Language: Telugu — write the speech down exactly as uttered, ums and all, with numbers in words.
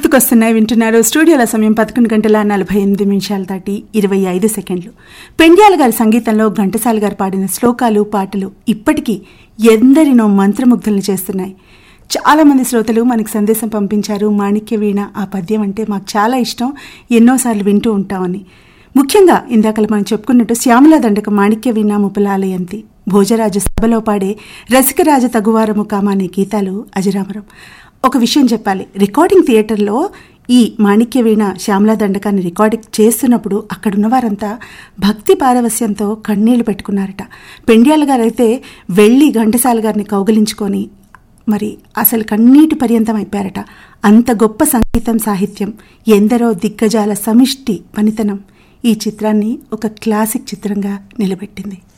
గుర్తుకొస్తున్నాయి వింటున్నారు. స్టూడియోల సమయం పదకొండు గంటల నలభై ఎనిమిది నిమిషాలు దాటి ఇరవై ఐదు సెకండ్లు. పెండ్యాల గారి సంగీతంలో ఘంటసాల గారు పాడిన శ్లోకాలు పాటలు ఇప్పటికీ ఎందరినో మంత్రముగ్ధులను చేస్తున్నాయి. చాలా మంది శ్రోతలు మనకు సందేశం పంపించారు. మాణిక్య వీణ ఆ పద్యం అంటే మాకు చాలా ఇష్టం, ఎన్నోసార్లు వింటూ ఉంటామని. ముఖ్యంగా ఇందాకలు మనం చెప్పుకున్నట్టు శ్యామలా దండక మాణిక్య వీణ ముపలాలయంతి, భోజరాజు సభలో పాడే రసికరాజ తగువారము కామ అనే గీతాలు అజరామరం. ఒక విషయం చెప్పాలి, రికార్డింగ్ థియేటర్లో ఈ మాణిక్య వీణ శ్యామలా దండకాన్ని రికార్డింగ్ చేస్తున్నప్పుడు అక్కడున్న వారంతా భక్తి పారవస్యంతో కన్నీళ్లు పెట్టుకున్నారట. పెండ్యాల గారైతే వెళ్ళి ఘంటసాల గారిని కౌగిలించుకొని మరి అసలు కన్నీటి పర్యంతం అయిపోయారట. అంత గొప్ప సంగీతం, సాహిత్యం, ఎందరో దిగ్గజాల సమిష్టి పనితనం ఈ చిత్రాన్ని ఒక క్లాసిక్ చిత్రంగా నిలబెట్టింది.